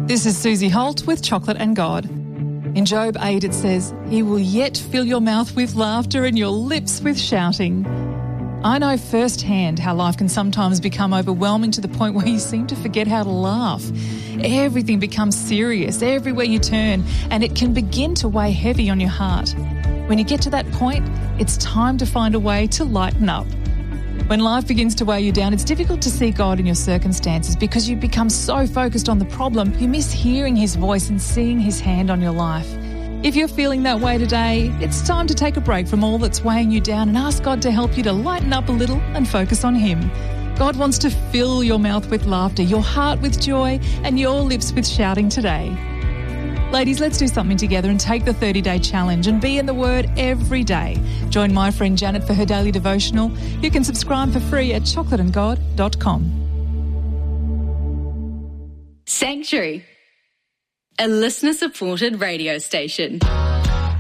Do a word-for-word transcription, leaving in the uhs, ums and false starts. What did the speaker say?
This is Susie Holt with Chocolate and God. In Job eight it says, "He will yet fill your mouth with laughter and your lips with shouting." I know firsthand how life can sometimes become overwhelming to the point where you seem to forget how to laugh. Everything becomes serious everywhere you turn, and it can begin to weigh heavy on your heart. When you get to that point, it's time to find a way to lighten up. When life begins to weigh you down, it's difficult to see God in your circumstances because you become so focused on the problem, you miss hearing His voice and seeing His hand on your life. If you're feeling that way today, it's time to take a break from all that's weighing you down and ask God to help you to lighten up a little and focus on Him. God wants to fill your mouth with laughter, your heart with joy, and your lips with shouting today. Ladies, let's do something together and take the thirty-day challenge and be in the Word every day. Join my friend Janet for her daily devotional. You can subscribe for free at chocolate and god dot com. Sanctuary, a listener-supported radio station.